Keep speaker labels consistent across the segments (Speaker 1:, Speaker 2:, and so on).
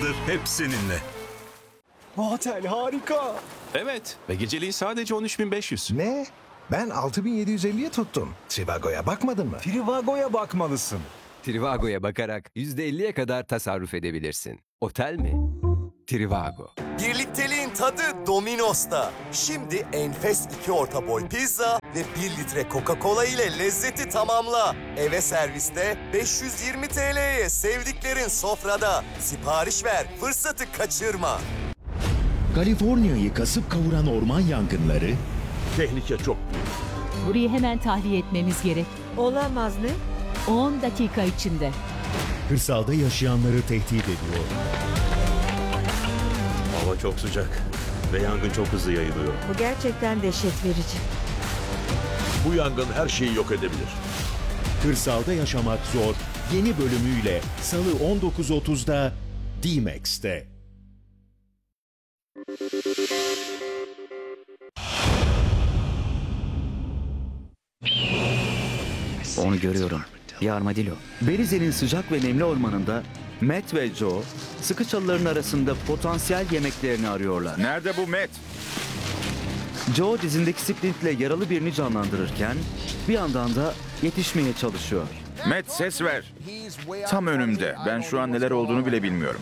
Speaker 1: sır hep seninle.
Speaker 2: Bu otel harika.
Speaker 3: Evet ve geceliği sadece 13.500.
Speaker 4: Ne? Ben 6.750'ye tuttum. Trivago'ya bakmadın mı?
Speaker 2: Trivago'ya bakmalısın.
Speaker 5: Trivago'ya bakarak %50'ye kadar tasarruf edebilirsin. Otel mi? Trivago.
Speaker 6: Birlikteliğin tadı Domino's'ta. Şimdi enfes 2 orta boy pizza ve 1 litre Coca-Cola ile lezzeti tamamla. Eve serviste 520 TL'ye sevdiklerin sofrada. Sipariş ver, fırsatı kaçırma.
Speaker 7: Kaliforniya'yı kasıp kavuran orman yangınları,
Speaker 1: Tehlike çok büyük.
Speaker 8: Burayı hemen tahliye etmemiz gerek.
Speaker 9: Olamaz ne?
Speaker 8: 10 dakika içinde.
Speaker 7: kırsalda yaşayanları tehdit ediyor.
Speaker 1: Hava çok sıcak ve yangın çok hızlı yayılıyor.
Speaker 9: Bu gerçekten dehşet verici.
Speaker 1: Bu yangın her şeyi yok edebilir.
Speaker 7: Kırsalda yaşamak zor yeni bölümüyle Salı 19.30'da D-Max'te.
Speaker 10: Onu görüyorum. Bir armadillo. Belize'nin sıcak ve nemli ormanında Matt ve Joe sıkı çalıların arasında potansiyel yemeklerini arıyorlar.
Speaker 11: Nerede bu Matt?
Speaker 10: Joe dizindeki splintle yaralı birini canlandırırken bir yandan da yetişmeye çalışıyor.
Speaker 11: Matt ses ver. Tam önümde. Ben şu an neler olduğunu bile bilmiyorum.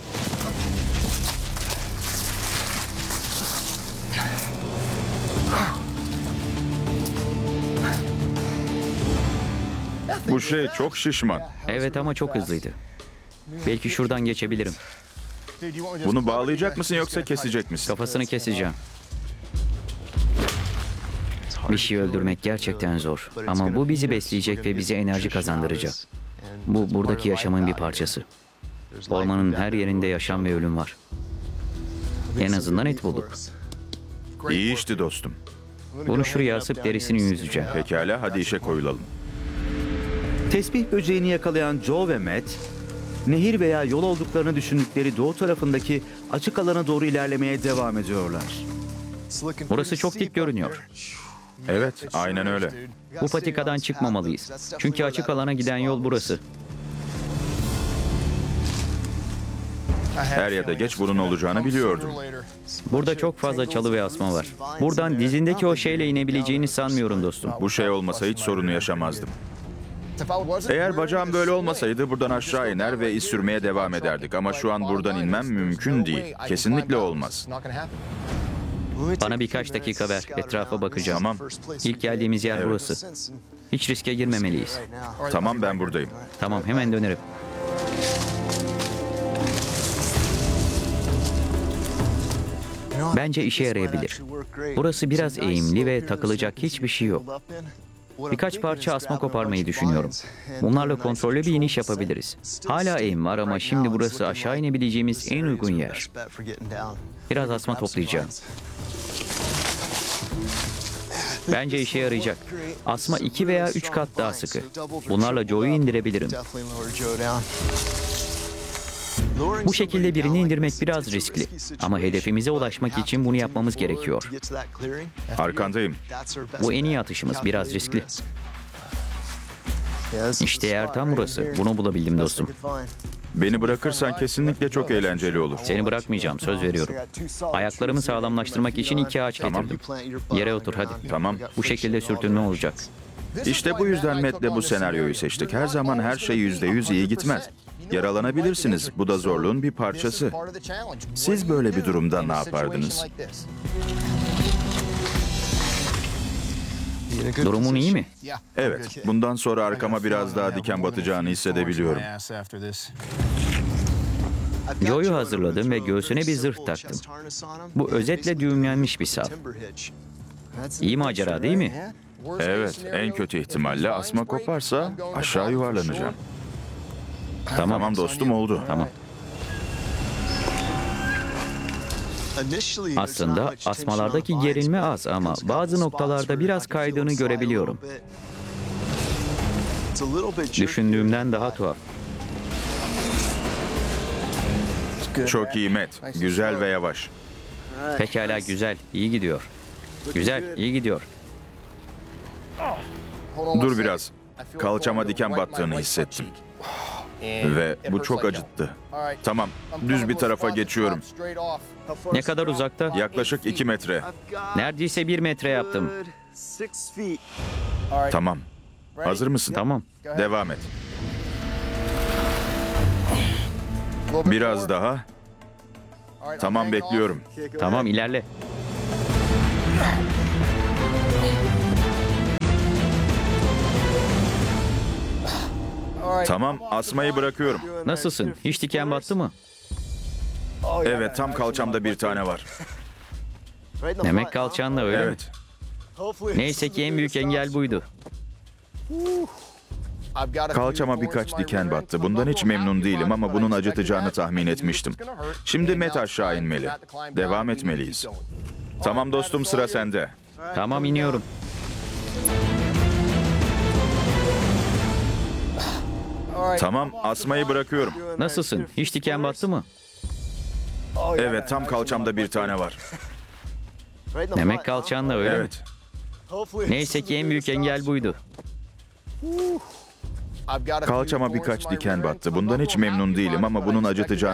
Speaker 11: Bu şey çok şişman.
Speaker 10: Evet ama çok hızlıydı. Belki şuradan geçebilirim.
Speaker 11: Bunu bağlayacak mısın yoksa kesecek misin?
Speaker 10: Kafasını keseceğim. Bir şey öldürmek gerçekten zor. Ama bu bizi besleyecek ve bize enerji kazandıracak. Bu buradaki yaşamın bir parçası. Ormanın her yerinde yaşam ve ölüm var. En azından et bulduk.
Speaker 11: İyi işti dostum.
Speaker 10: Bunu şuraya asıp derisini yüzeceğim.
Speaker 11: Pekala hadi işe koyulalım.
Speaker 10: Tesbih böceğini yakalayan Joe ve Matt, nehir veya yol olduklarını düşündükleri doğu tarafındaki açık alana doğru ilerlemeye devam ediyorlar. Burası çok dik görünüyor.
Speaker 11: Evet aynen öyle.
Speaker 10: Bu patikadan çıkmamalıyız. Çünkü açık alana giden yol burası.
Speaker 11: Er ya da geç bunun olacağını biliyordum.
Speaker 10: Burada çok fazla çalı ve asma var. Buradan dizindeki o şeyle inebileceğini sanmıyorum dostum.
Speaker 11: Bu şey olmasa hiç sorunu yaşamazdım. Eğer bacağım böyle olmasaydı buradan aşağı iner ve iz sürmeye devam ederdik. Ama şu an buradan inmem mümkün değil. Kesinlikle olmaz.
Speaker 10: Bana birkaç dakika ver. Etrafa bakacağım.
Speaker 11: Tamam.
Speaker 10: İlk geldiğimiz yer burası. Hiç riske girmemeliyiz.
Speaker 11: Tamam ben buradayım.
Speaker 10: Tamam hemen dönerim. Bence işe yarayabilir. Burası biraz eğimli ve takılacak hiçbir şey yok. Birkaç parça asma koparmayı düşünüyorum. Bunlarla kontrollü bir iniş yapabiliriz. Hala eğim var ama şimdi burası aşağı inebileceğimiz en uygun yer. Biraz asma toplayacağım. Bence işe yarayacak. Asma 2 veya 3 kat daha sıkı. Bunlarla Joe'yu indirebilirim. Bu şekilde birini indirmek biraz riskli. Ama hedefimize ulaşmak için bunu yapmamız gerekiyor.
Speaker 11: Arkandayım.
Speaker 10: Bu en iyi atışımız. Biraz riskli. İşte yer tam burası. Bunu bulabildim dostum.
Speaker 11: Beni bırakırsan kesinlikle çok eğlenceli olur.
Speaker 10: Seni bırakmayacağım. Söz veriyorum. Ayaklarımı sağlamlaştırmak için 2 ağaç getirdim. Yere otur hadi.
Speaker 11: Tamam.
Speaker 10: Bu şekilde sürtünme olacak.
Speaker 11: İşte bu yüzden Matt'le bu senaryoyu seçtik. Her zaman her şey %100 iyi gitmez. Yaralanabilirsiniz. Bu da zorluğun bir parçası. Siz böyle bir durumda ne yapardınız?
Speaker 10: Durumun iyi mi?
Speaker 11: Evet. Bundan sonra arkama biraz daha diken batacağını hissedebiliyorum.
Speaker 10: Joe'yu hazırladım ve göğsüne bir zırh taktım. Bu özetle düğümlenmiş bir sap. İyi macera değil mi?
Speaker 11: Evet. En kötü ihtimalle asma koparsa aşağı yuvarlanacağım. Tamam dostum oldu.
Speaker 10: Tamam. Aslında asmalardaki gerilme az ama bazı noktalarda biraz kaydığını görebiliyorum. Düşündüğümden daha tuhaf.
Speaker 11: Çok iyi Matt. Güzel ve yavaş.
Speaker 10: Pekala güzel, iyi gidiyor. Güzel, iyi gidiyor.
Speaker 11: Dur biraz. Kalçama diken battığını hissettim. Ve bu çok acıttı. Tamam, düz bir tarafa geçiyorum.
Speaker 10: Ne kadar uzakta?
Speaker 11: Yaklaşık 2 metre.
Speaker 10: Neredeyse 1 metre yaptım.
Speaker 11: Tamam. Hazır mısın?
Speaker 10: Tamam.
Speaker 11: Devam et. Biraz daha. Tamam, bekliyorum.
Speaker 10: Tamam, ilerle.
Speaker 11: Tamam, asmayı bırakıyorum.
Speaker 10: Nasılsın? Hiç diken battı mı?
Speaker 11: Evet, tam kalçamda bir tane var.
Speaker 10: Demek kalçanla öyle mi?
Speaker 11: Evet.
Speaker 10: Neyse ki en büyük engel buydu.
Speaker 11: Kalçama birkaç diken battı. Bundan hiç memnun değilim ama bunun acıtacağını tahmin etmiştim. Şimdi Matt aşağı inmeli. Devam etmeliyiz. Tamam dostum, sıra sende.
Speaker 10: Tamam, iniyorum.
Speaker 11: Tamam, asmayı bırakıyorum.
Speaker 10: Nasılsın? Hiç diken battı mı?
Speaker 11: Evet, tam kalçamda bir tane var.
Speaker 10: Demek kalçanla öyle mi?
Speaker 11: Evet.
Speaker 10: Neyse ki en büyük engel buydu.
Speaker 11: Kalçama birkaç diken battı. Bundan hiç memnun değilim ama bunun acıtacağını